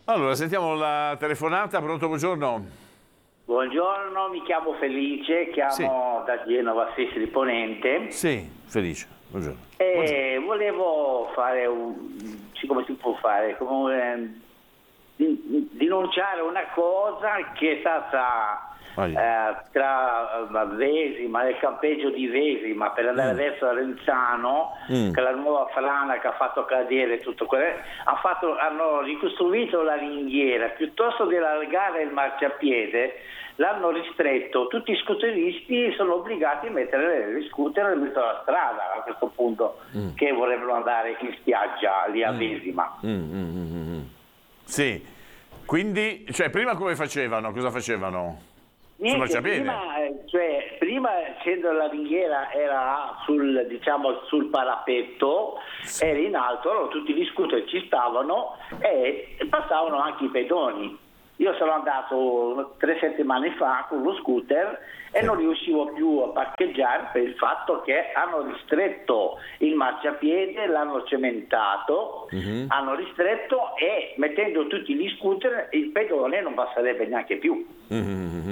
Allora, sentiamo la telefonata. Pronto, buongiorno. Buongiorno, mi chiamo Felice, chiamo da Genova, Sestri Ponente. Sì, Felice, buongiorno. E volevo fare come si può fare, denunciare una cosa che è stata tra Vesima, nel campeggio di Vesima, per andare verso Renzano, che la nuova frana che ha fatto cadere tutto quello, hanno ricostruito la ringhiera, piuttosto che allargare il marciapiede l'hanno ristretto. Tutti i scooteristi sono obbligati a mettere gli scooter in mezzo alla strada a questo punto, che vorrebbero andare in spiaggia lì a Vesima. Sì, quindi, cioè, prima come facevano? Cosa facevano? Niente, prima essendo la ringhiera era sul parapetto, era in alto, allora tutti gli scooter ci stavano e passavano anche i pedoni. Io sono andato 3 settimane fa con lo scooter e non riuscivo più a parcheggiare per il fatto che hanno ristretto il marciapiede, l'hanno cementato, hanno ristretto e mettendo tutti gli scooter il pedone non passerebbe neanche più.